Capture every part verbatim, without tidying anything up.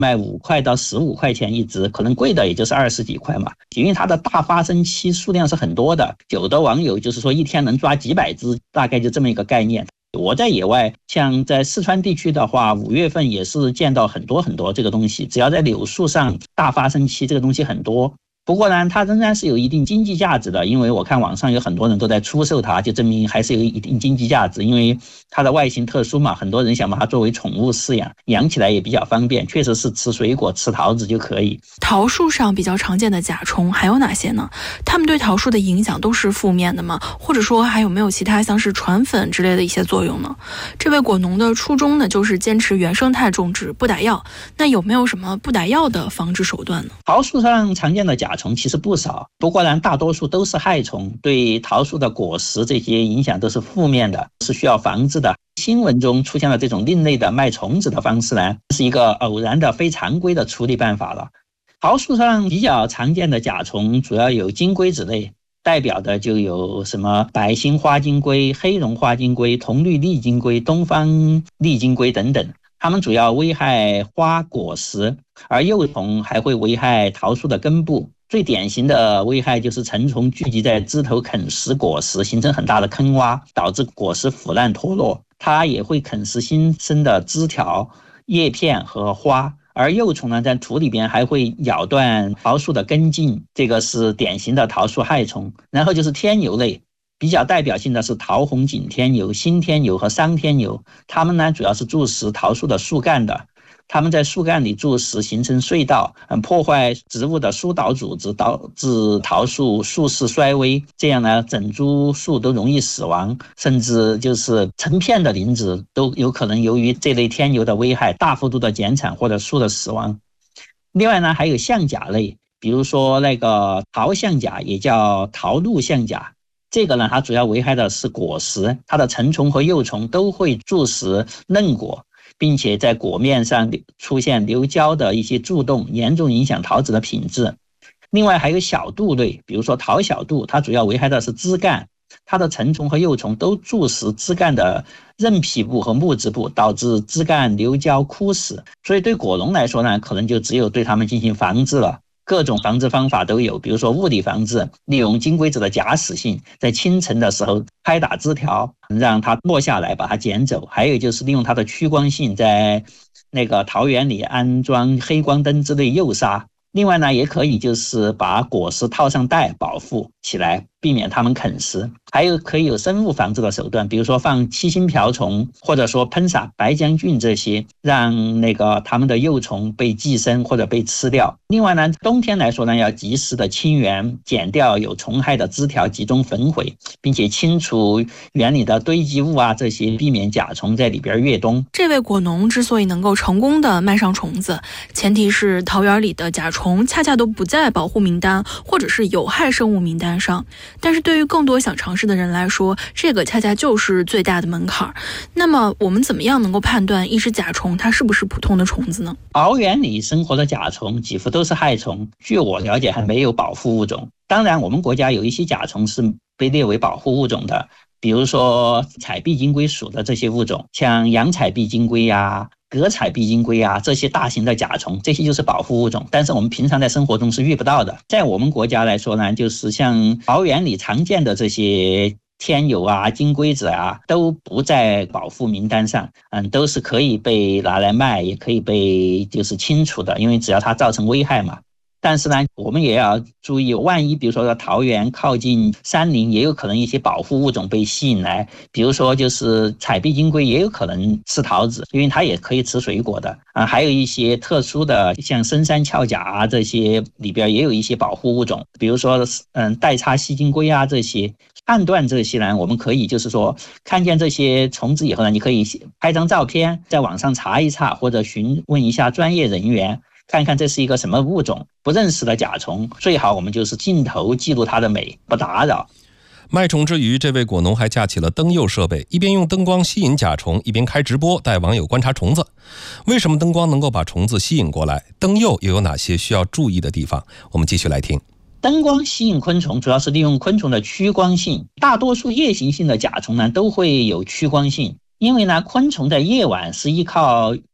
卖五块到十五块钱一只，可能贵的也就是二十几块嘛。因为它的大发生期数量是很多的，有的网友就是说一天能抓几百只，大概就这么一个概念。我在野外，像在四川地区的话，五月份也是见到很多很多这个东西，只要在柳树上大发生期这个东西很多。不过呢，它仍然是有一定经济价值的，因为我看网上有很多人都在出售它，就证明还是有一定经济价值。因为它的外形特殊嘛，很多人想把它作为宠物饲养，养起来也比较方便，确实是吃水果、吃桃子就可以。 桃树上比较常见的甲虫还有哪些呢？它们对桃树的影响都是负面的吗？或者说还有没有其他像是传粉之类的一些作用呢？这位果农的初衷呢，就是坚持原生态种植，不打药。那有没有什么不打药的防治手段呢？ 桃树上常见的甲虫其实不少，不过呢，大多数都是害虫，对桃树的果实这些影响都是负面的，是需要防治的。新闻中出现了这种另类的卖虫子的方式呢，是一个偶然的非常规的处理办法了。桃树上比较常见的甲虫主要有金龟子类，代表的就有什么白心花金龟、黑绒花金龟、铜绿丽金龟、东方丽金龟等等。它们主要危害花果实，而幼虫还会危害桃树的根部。最典型的危害就是成虫聚集在枝头啃食果实，形成很大的坑洼，导致果实腐烂脱落。它也会啃食新生的枝条、叶片和花。而幼虫呢，在土里边还会咬断桃树的根茎，这个是典型的桃树害虫。然后就是天牛类，比较代表性的是桃红景天牛、新天牛和桑天牛，它们呢主要是蛀食桃树的树干的。它们在树干里蛀食，形成隧道，破坏植物的疏导组织，导致桃树树势衰微。这样呢，整株树都容易死亡，甚至就是成片的林子都有可能由于这类天牛的危害大幅度的减产或者树的死亡。另外呢，还有象甲类，比如说那个桃象甲，也叫桃露象甲。这个呢，它主要危害的是果实，它的成虫和幼虫都会蛀食嫩果，并且在果面上出现流胶的一些蛀洞，严重影响桃子的品质。另外还有小杜类，比如说桃小杜，它主要危害的是枝干，它的成虫和幼虫都蛀食枝干的韧皮部和木质部，导致枝干流胶枯死。所以对果农来说呢，可能就只有对它们进行防治了。各种防治方法都有，比如说物理防治，利用金龟子的假死性，在清晨的时候拍打枝条，让它落下来，把它捡走。还有就是利用它的趋光性，在那个桃园里安装黑光灯之类诱杀。另外呢，也可以就是把果实套上袋保护起来，避免它们啃食。还有可以有生物防治的手段，比如说放七星瓢虫，或者说喷洒白浆菌这些，让那个它们的幼虫被寄生或者被吃掉。另外呢，冬天来说呢，要及时的清园，剪掉有虫害的枝条，集中焚毁，并且清除园里的堆积物啊，这些避免甲虫在里边越冬。 这位果农之所以能够成功的卖上虫子，前提是桃园里的甲虫恰恰都不在保护名单或者是有害生物名单上。但是对于更多想尝试的人来说，这个恰恰就是最大的门槛。那么我们怎么样能够判断一只甲虫它是不是普通的虫子呢？ 桃园里生活的甲虫几乎都是害虫，据我了解还没有保护物种。当然我们国家有一些甲虫是被列为保护物种的，比如说彩壁金龟属的这些物种，像洋彩壁金龟呀、革彩壁金龟啊，这些大型的甲虫，这些就是保护物种，但是我们平常在生活中是遇不到的。在我们国家来说呢，就是像桃园里常见的这些天牛啊、金龟子啊，都不在保护名单上，嗯，都是可以被拿来卖，也可以被就是清除的，因为只要它造成危害嘛。但是呢，我们也要注意，万一比如说桃园靠近山林，也有可能一些保护物种被吸引来，比如说就是彩壁金龟也有可能吃桃子，因为它也可以吃水果的啊。还有一些特殊的，像深山鞘甲啊，这些里边也有一些保护物种，比如说嗯带叉细金龟啊这些。判断这些呢，我们可以就是说看见这些虫子以后呢，你可以拍张照片，在网上查一查，或者询问一下专业人员，看看这是一个什么物种。不认识的甲虫，最好我们就是镜头记录它的美，不打扰。 卖虫之余，这位果农还架起了灯诱设备，一边用灯光吸引甲虫，一边开直播带网友观察虫子。为什么灯光能够把虫子吸引过来？灯诱又有哪些需要注意的地方？我们继续来听。 灯光吸引昆虫主要是利用昆虫的趋光性，大多数夜行性的甲虫呢都会有趋光性，因为呢昆虫在夜晚是依靠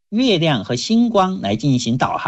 月亮和星光来进行导航。